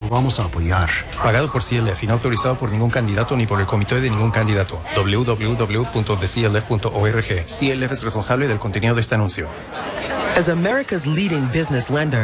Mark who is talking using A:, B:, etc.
A: vamos a apoyar.
B: Pagado por CLF y no autorizado por ningún candidato ni por el comité de ningún candidato. www.theclf.org. CLF es responsable del contenido de este anuncio.
C: As America's leading business lender,